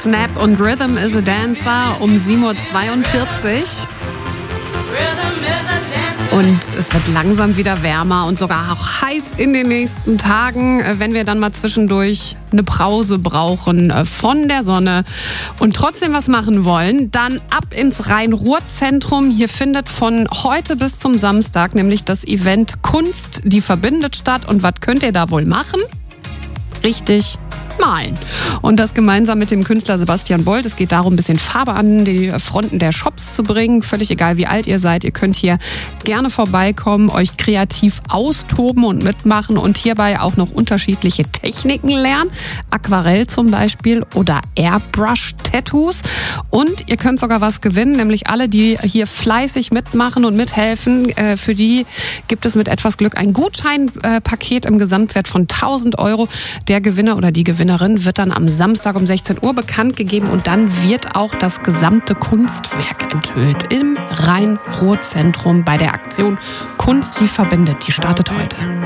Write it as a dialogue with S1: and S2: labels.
S1: Snap und Rhythm is a Dancer um 7.42 Uhr. Und es wird langsam wieder wärmer und sogar auch heiß in den nächsten Tagen, wenn wir dann mal zwischendurch eine Pause brauchen von der Sonne und trotzdem was machen wollen, dann ab ins Rhein-Ruhr-Zentrum. Hier findet von heute bis zum Samstag nämlich das Event Kunst, die verbindet statt. Und was könnt ihr da wohl machen? Richtig, malen. Und das gemeinsam mit dem Künstler Sebastian Bold. Es geht darum, ein bisschen Farbe an die Fronten der Shops zu bringen. Völlig egal, wie alt ihr seid. Ihr könnt hier gerne vorbeikommen, euch kreativ austoben und mitmachen und hierbei auch noch unterschiedliche Techniken lernen. Aquarell zum Beispiel oder Airbrush-Tattoos. Und ihr könnt sogar was gewinnen, nämlich alle, die hier fleißig mitmachen und mithelfen. Für die gibt es mit etwas Glück ein Gutscheinpaket im Gesamtwert von 1.000 €. Der Gewinner oder die Gewinnerin wird dann am Samstag um 16 Uhr bekannt gegeben und dann wird auch das gesamte Kunstwerk enthüllt im Rhein-Ruhr-Zentrum bei der Aktion Kunst, die verbindet. Die startet heute.